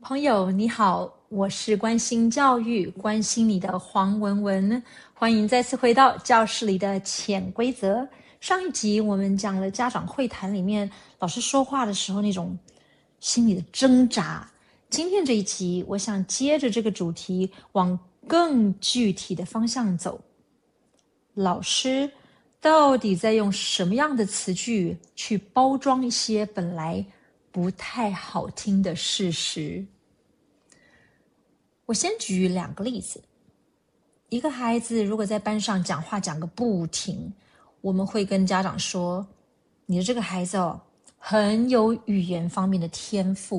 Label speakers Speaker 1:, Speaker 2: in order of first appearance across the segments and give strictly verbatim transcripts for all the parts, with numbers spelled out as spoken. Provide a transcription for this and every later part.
Speaker 1: 朋友你好，我是关心教育、关心你的黄文文，欢迎再次回到教室里的潜规则。上一集我们讲了家长会谈里面老师说话的时候那种心里的挣扎，今天这一集我想接着这个主题往更具体的方向走。老师到底在用什么样的词句去包装一些本来不太好听的事实？我先举两个例子。一个孩子如果在班上讲话讲个不停，我们会跟家长说，你的这个孩子哦，很有语言方面的天赋。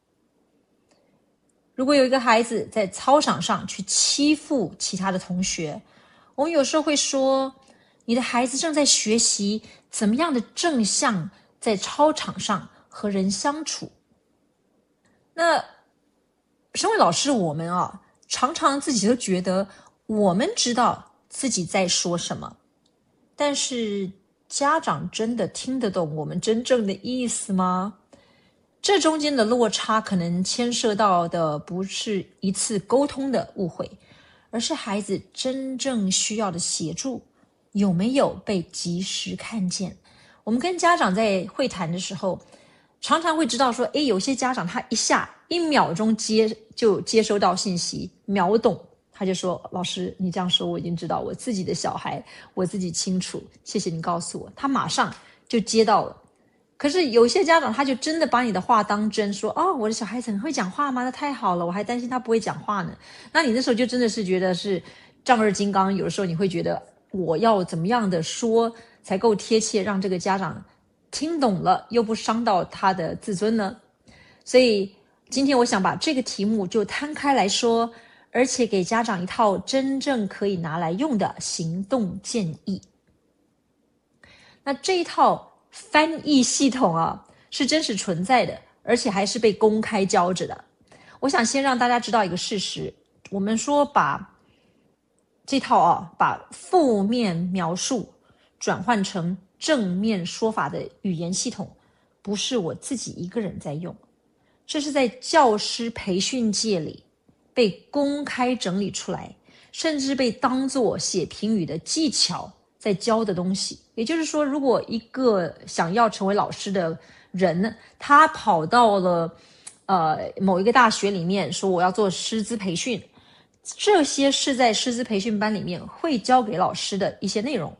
Speaker 1: 如果有一个孩子在操场上去欺负其他的同学，我们有时候会说，你的孩子正在学习怎么样的正向在操场上和人相处。那身为老师，我们啊，常常自己都觉得我们知道自己在说什么，但是家长真的听得懂我们真正的意思吗？这中间的落差可能牵涉到的不是一次沟通的误会，而是孩子真正需要的协助有没有被及时看见。我们跟家长在会谈的时候，常常会知道说，诶，有些家长他一下一秒钟接就接收到信息，秒懂，他就说，老师你这样说我已经知道，我自己的小孩我自己清楚，谢谢你告诉我，他马上就接到了。可是有些家长他就真的把你的话当真，说，哦，我的小孩子很会讲话吗？那太好了，我还担心他不会讲话呢。那你那时候就真的是觉得是丈二金刚，有的时候你会觉得我要怎么样的说才够贴切，让这个家长听懂了又不伤到他的自尊呢？所以今天我想把这个题目就摊开来说，而且给家长一套真正可以拿来用的行动建议。那这一套翻译系统啊，是真实存在的，而且还是被公开教着的。我想先让大家知道一个事实，我们说把这套啊，把负面描述转换成正面说法的语言系统，不是我自己一个人在用，这是在教师培训界里被公开整理出来，甚至被当作写评语的技巧在教的东西。也就是说，如果一个想要成为老师的人，他跑到了呃某一个大学里面说我要做师资培训，这些是在师资培训班里面会教给老师的一些内容。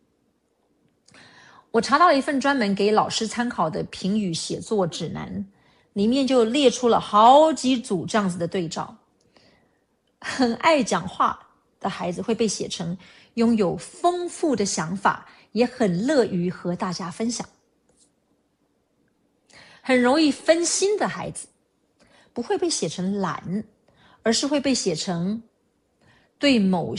Speaker 1: 我查到了一份专门给老师参考的评语写作指南，里面就列出了好几组这样子的对照。很爱讲话的孩子会被写成拥有丰富的想法，也很乐于和大家分享。很容易分心的孩子不会被写成懒，而是会被写成对某